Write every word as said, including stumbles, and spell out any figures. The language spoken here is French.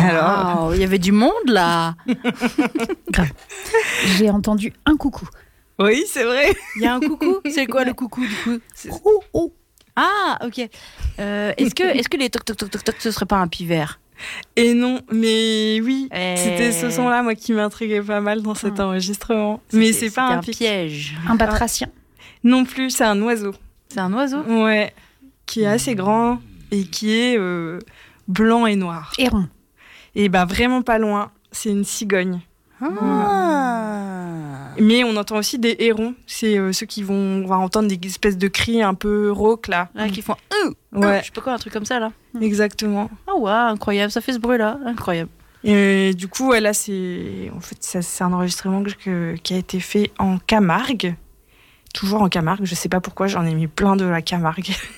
Alors, il y avait du monde là. Grave. J'ai entendu un coucou. Oui, c'est vrai. Il y a un coucou. C'est quoi le coucou du coup? Oh, oh. Ah, ok. Euh, est-ce que, est-ce que les toc toc toc toc toc, ce serait pas un pivert? Et non, mais oui, Eh. c'était ce son-là, moi, qui m'intriguait pas mal dans cet Hmm. enregistrement. Mais c'est pas un, un pic. piège. Un batracien. Non plus, c'est un oiseau. C'est un oiseau? Ouais, qui est assez grand et qui est euh, blanc et noir. Héron. Et bah vraiment pas loin, c'est une cigogne. Ah. Mais on entend aussi des hérons, c'est euh, ceux qui vont on va entendre des espèces de cris un peu rauques là. Là, qui font euh, Ouais, je sais pas quoi, un truc comme ça là. exactement. Ah ouais, incroyable, ça fait ce bruit là, incroyable. Et du coup, ouais, là c'est en fait ça, c'est un enregistrement que, que- qui a été fait en Camargue. Toujours en Camargue, je sais pas pourquoi j'en ai mis plein de la Camargue.